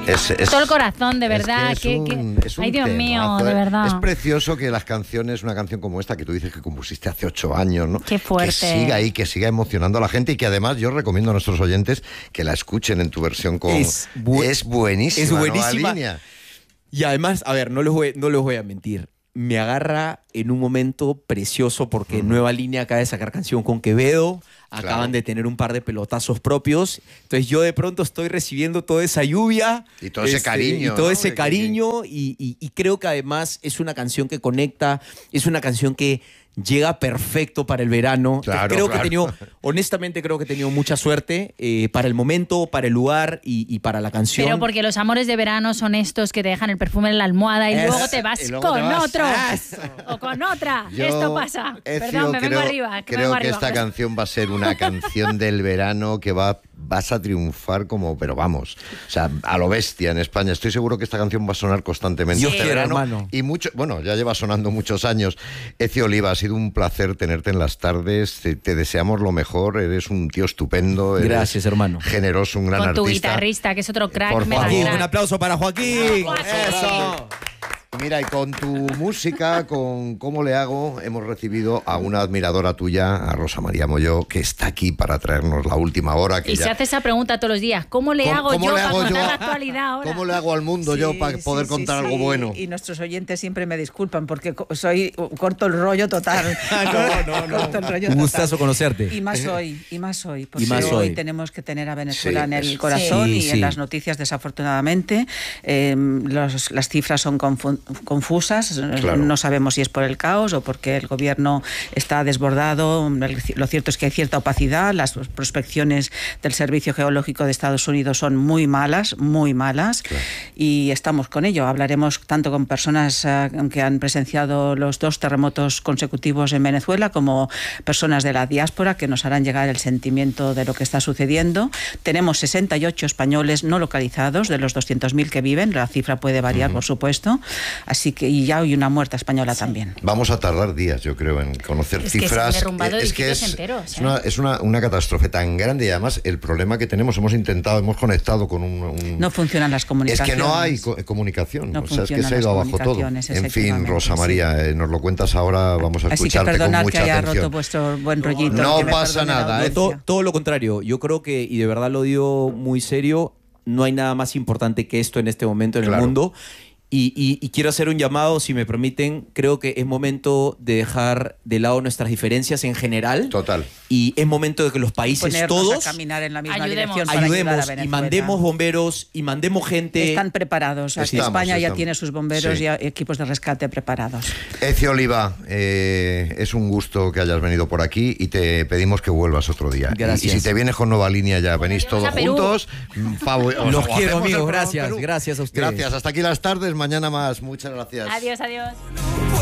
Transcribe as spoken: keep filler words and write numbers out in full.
Es, es, todo el corazón, de verdad. Es que es que, un, que... es un Ay, Dios temazo, mío, de verdad. Es precioso que las canciones, una canción como esta que tú dices que compusiste hace ocho años, ¿no? Qué fuerte. Que siga ahí, que siga emocionando a la gente y que además yo recomiendo a nuestros oyentes que la escuchen en tu versión con... Es, bu es buenísima. Es buenísima. Nueva Línea. Y además, a ver, no les voy, no les voy a mentir. Me agarra en un momento precioso porque mm. Nueva Línea acaba de sacar canción con Quevedo, acaban claro. de tener un par de pelotazos propios, entonces yo de pronto estoy recibiendo toda esa lluvia y todo ese este, cariño y todo ¿no? ese cariño y, y, y creo que además es una canción que conecta, es una canción que llega perfecto para el verano. Claro, creo claro. que he tenido, honestamente creo que he tenido mucha suerte eh, para el momento, para el lugar y, y para la canción. Pero porque los amores de verano son estos que te dejan el perfume en la almohada y es, luego te vas luego con te vas. otro Eso. o con otra. Yo, Esto pasa. Ecio, Perdón, me creo, vengo arriba. Que creo me vengo que arriba. esta canción va a ser una canción del verano que va vas a triunfar como, pero vamos, o sea, a lo bestia en España. Estoy seguro que esta canción va a sonar constantemente sí. este Quiero, verano. Hermano. Y mucho, bueno, ya lleva sonando muchos años. Ecio Oliva, ha sido un placer tenerte en las tardes. Te, te deseamos lo mejor. Eres un tío estupendo. Eres Gracias, hermano. Generoso, un gran Con artista. tu guitarrista, que es otro crack. Por mega favor. crack. Un aplauso para Joaquín. Joaquín. Eso. Mira, y con tu música, con ¿Cómo le hago?, hemos recibido a una admiradora tuya, a Rosa María Molló, que está aquí para traernos la última hora. Que y ya... se hace esa pregunta todos los días. ¿Cómo le ¿Cómo, hago cómo yo le para hago contar yo? la actualidad ahora? ¿Cómo le hago al mundo sí, yo para poder sí, contar sí, algo sí. bueno? Y nuestros oyentes siempre me disculpan porque soy corto el rollo total. no, no, no. Corto el rollo Un total. gustazo conocerte. Y más hoy, y más hoy. Porque y más hoy. hoy tenemos que tener a Venezuela sí, en el sí. corazón sí, y sí. en las noticias, desafortunadamente. Eh, los, las cifras son confu confusas. Claro. No sabemos si es por el caos o porque el gobierno está desbordado. Lo cierto es que hay cierta opacidad. Las prospecciones del Servicio Geológico de Estados Unidos son muy malas, muy malas. Claro. Y estamos con ello. Hablaremos tanto con personas uh, que han presenciado los dos terremotos consecutivos en Venezuela como personas de la diáspora que nos harán llegar el sentimiento de lo que está sucediendo. Tenemos sesenta y ocho españoles no localizados de los doscientos mil que viven. La cifra puede variar, uh-huh. por supuesto. Así que y ya hay una muerta española sí. también. Vamos a tardar días, yo creo, en conocer es cifras. Que se han derrumbado es que es, enteros, ¿eh? es, una, es una, una catástrofe tan grande y además el problema que tenemos, hemos intentado, hemos conectado con un... un... No funcionan las comunicaciones. Es que no hay co comunicación, no o sea, es que se ha ido abajo todo. En fin, Rosa María, sí. eh, nos lo cuentas ahora, vamos a Así escucharte que con mucha que haya atención. Roto vuestro buen rollito. No, no pasa nada. Eh. Todo, todo lo contrario, yo creo que, y de verdad lo digo muy serio, no hay nada más importante que esto en este momento en claro. el mundo. Y, y, y quiero hacer un llamado, si me permiten. Creo que es momento de dejar de lado nuestras diferencias en general. Total. Y es momento de que los países Ponernos todos a caminar en la misma ayudemos, dirección para ayudemos ayudar a y mandemos bomberos y mandemos gente. Están preparados. Aquí estamos, España estamos. ya tiene sus bomberos sí. y equipos de rescate preparados. Ecio Oliva, eh, es un gusto que hayas venido por aquí y te pedimos que vuelvas otro día. Gracias. Y, y si te vienes con Nueva Línea ya venís todos juntos. Los quiero, amigos. Gracias. Gracias a ustedes. Gracias. Hasta aquí las tardes. Mañana más. Muchas gracias. Adiós, adiós.